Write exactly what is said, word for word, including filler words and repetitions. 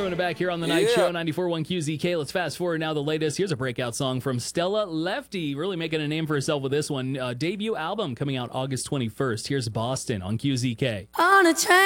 throwing it back here on the night Yeah. show, ninety-four point one Q Z K. Let's fast forward now the latest. Here's a breakout song from Stella Lefty, really making a name for herself with this one. Uh, debut album coming out August twenty-first. Here's Boston on Q Z K. On a train.